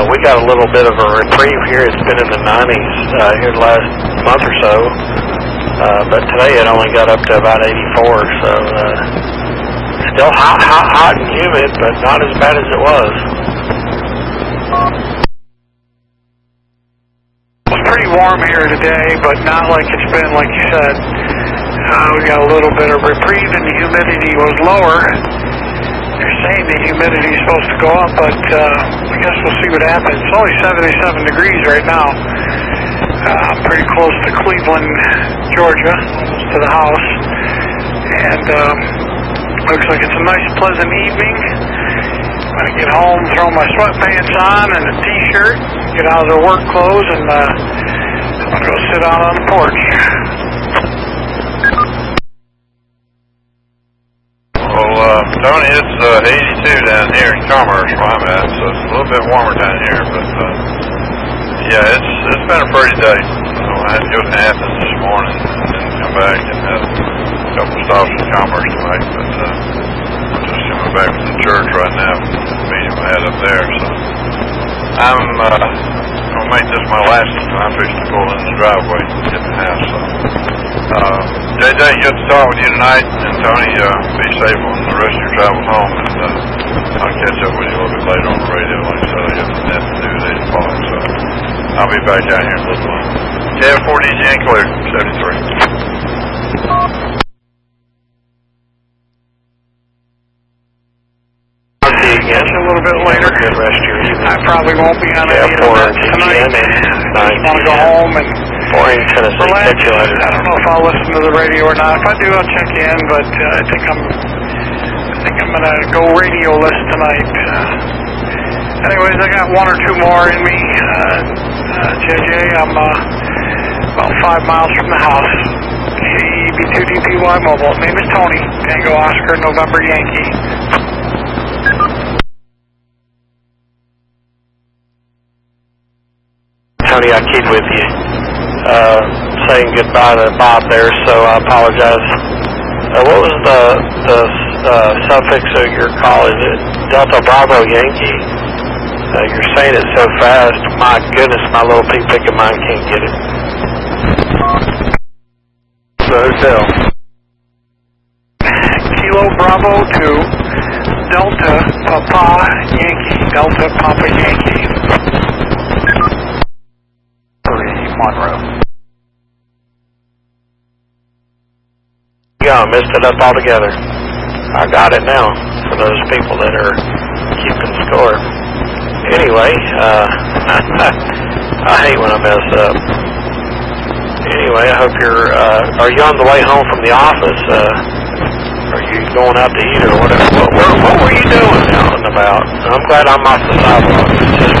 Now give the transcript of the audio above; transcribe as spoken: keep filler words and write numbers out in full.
Uh, we got a little bit of a reprieve here. It's been in the nineties uh, here the last month or so, uh, but today it only got up to about eighty-four, so uh, still hot, hot, hot and humid, but not as bad as it was. It's pretty warm here today, but not like it's been, like you said. Uh, we got a little bit of reprieve and the humidity was lower. They're saying the humidity is supposed to go up, but uh, I guess we'll see what happens. It's only seventy-seven degrees right now. Uh, pretty close to Cleveland, Georgia, almost to the house. And um, looks like it's a nice, pleasant evening. I'm going to get home, throw my sweatpants on and a t-shirt, get out of the work clothes, and uh, I'm going to go sit out on the porch. Well, uh, Tony, it's uh, eighty-two down here in Commerce where I'm at, so it's a little bit warmer down here, but uh, yeah, it's it's been a pretty day. So I had to go to Athens this morning and then come back and have a couple stops in Commerce to make, but uh, I'm just coming back from the church right now from the meeting we had up there, so I'm uh, going to make this my last time I'm fixing to pull in the driveway and get in the house, so uh, J J, good to talk with you tonight, and Tony, uh, be safe on the rest of your travels home, and uh, I'll catch up with you a little bit later on the radio. Like I said, I got the net to do at eight o'clock, so I'll be back out here in a little while. J F four D G and clear, seventy-three. I'll see you again a little bit later. Good rest of your evening. I probably won't be on any of that tonight. I just want to go home and Boring, Tennessee. relax. Catch you later. I don't know if I'll listen to the radio or not. If I do, I'll check in, but uh, I think I'm I think I'm going to go radio-less tonight. Uh, anyways, I got one or two more in me. Uh, uh, J J, I'm uh, about five miles from the house. K E B two D P Y Mobile. Name is Tony. Tango Oscar, November Yankee. Tony, I keyed with you, uh, saying goodbye to Bob there, so I apologize. Uh, what was the, the uh, suffix of your call? Is it Delta Bravo Yankee? Uh, you're saying it so fast. My goodness, my little pig pick of mine can't get it. The hotel. Kilo Bravo two, Delta Papa Yankee, Delta Papa Yankee. Monroe. Yeah, I messed it up altogether. I got it now for those people that are keeping score. Anyway, uh, I hate when I mess up. Anyway, I hope you're, uh, are you on the way home from the office? Uh, are you going out to eat or whatever? What, what, what were you doing out and about? I'm glad I'm off the sidewalk. It's just